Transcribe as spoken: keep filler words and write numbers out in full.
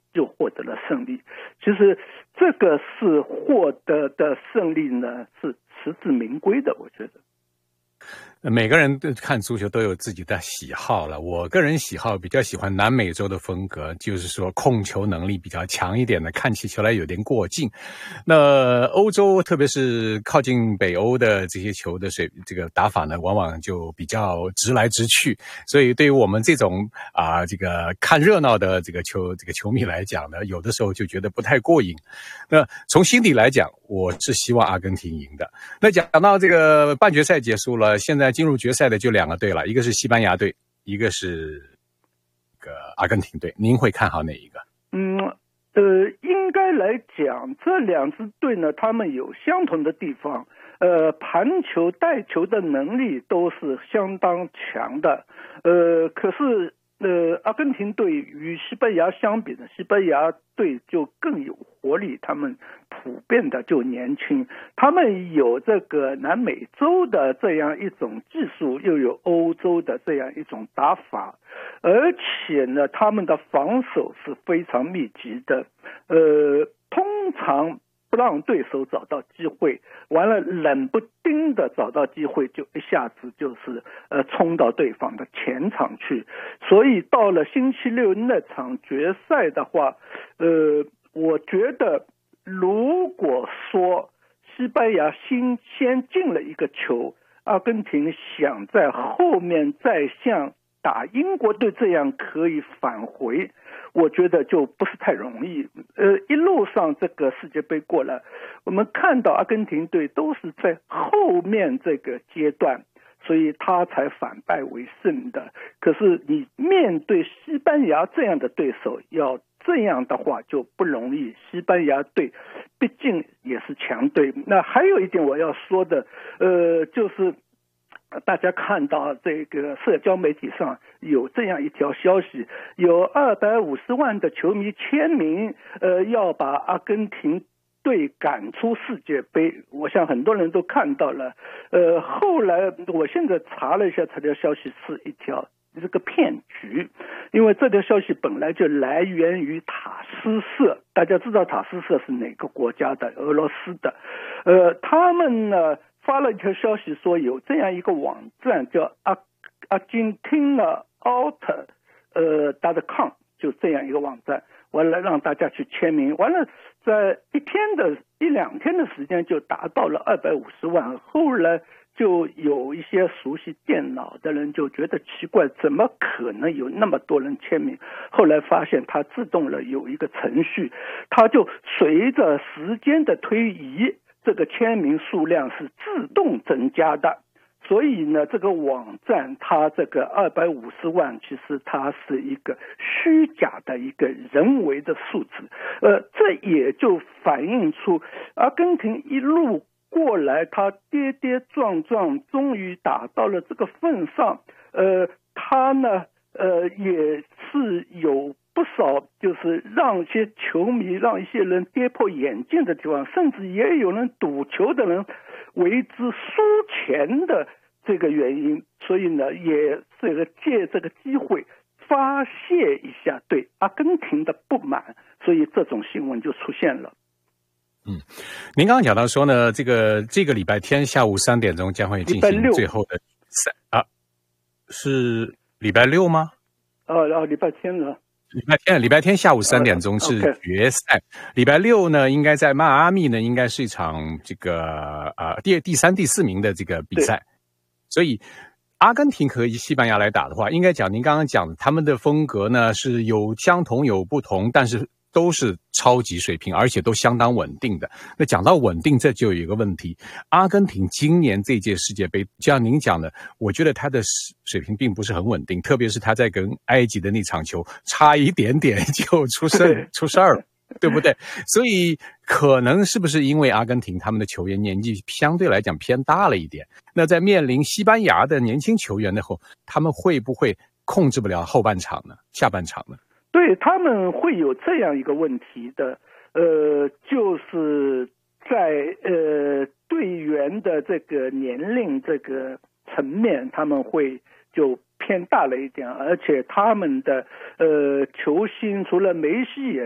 就获得了胜利。其实这个是获得的胜利呢，是实至名归的，我觉得。 每个人看足球都有自己的喜好了，我个人喜好比较喜欢南美洲的风格，就是说控球能力比较强一点的，看起球来有点过劲。那欧洲特别是靠近北欧的这些球的水这个打法呢，往往就比较直来直去，所以对于我们这种啊这个看热闹的这个球这个球迷来讲呢，有的时候就觉得不太过瘾。那从心底来讲，我是希望阿根廷赢的。那讲到这个半决赛结束了，现在进入决赛的就两个队了，一个是西班牙队，一个是个阿根廷队。您会看好哪一个？ 嗯，呃，应该来讲，这两支队呢，他们有相同的地方，呃，盘球、带球的能力都是相当强的，呃，可是。呃，阿根廷队与西班牙相比呢，西班牙队就更有活力，他们普遍的就年轻，他们有这个南美洲的这样一种技术，又有欧洲的这样一种打法，而且呢，他们的防守是非常密集的，呃，通常不让对手找到机会，完了冷不丁的找到机会，就一下子就是呃冲到对方的前场去。所以到了星期六那场决赛的话，呃，我觉得如果说西班牙先先进了一个球，阿根廷想在后面再像打英国队这样可以返回，我觉得就不是太容易。呃，一路上这个世界杯过来，我们看到阿根廷队都是在后面这个阶段，所以他才反败为胜的。可是你面对西班牙这样的对手，要这样的话就不容易。西班牙队毕竟也是强队。那还有一点我要说的，呃，就是大家看到这个社交媒体上有这样一条消息，有二百五十万的球迷签名，呃，要把阿根廷队赶出世界杯。我想很多人都看到了。呃，后来我现在查了一下，这条消息是一条这个骗局，因为这条消息本来就来源于塔斯社。大家知道塔斯社是哪个国家的？俄罗斯的。呃，他们呢发了一条消息说有这样一个网站叫阿阿根廷的 Alter 呃 .com， 就这样一个网站，完了让大家去签名，完了在一天的一两天的时间就达到了二百五十万。后来就有一些熟悉电脑的人就觉得奇怪，怎么可能有那么多人签名？后来发现它自动了有一个程序，它就随着时间的推移，这个签名数量是自动增加的。所以呢，这个网站它这个二百五十万，其实它是一个虚假的一个人为的数字。呃，这也就反映出阿根廷一路过来，他跌跌撞撞，终于打到了这个份上。呃，他呢，呃，也是有不少就是让一些球迷、让一些人跌破眼镜的地方，甚至也有人赌球的人为之输钱的这个原因。所以呢，也这个借这个机会发泄一下对阿根廷的不满，所以这种新闻就出现了。 嗯，您刚刚讲到说呢，这个这个礼拜天下午三点钟将会进行最后的赛啊，是礼拜六吗？ 哦哦，礼拜天了。 礼拜天，礼拜天下午三点钟是决赛。Uh, okay. 礼拜六呢，应该在迈阿密呢，应该是一场这个呃第第三、第四名的这个比赛。所以，阿根廷和西班牙来打的话，应该讲您刚刚讲他们的风格呢是有相同有不同，但是都是超级水平，而且都相当稳定的。那讲到稳定，这就有一个问题，阿根廷今年这届世界杯，就像您讲的，我觉得他的水平并不是很稳定，特别是他在跟埃及的那场球差一点点就出事出事儿了，对不对？所以可能是不是因为阿根廷他们的球员年纪相对来讲偏大了一点，那在面临西班牙的年轻球员的后，他们会不会控制不了后半场呢？下半场呢？ 对，他们会有这样一个问题的，呃，就是在呃队员的这个年龄这个层面，他们会就偏大了一点，而且他们的呃球星除了梅西也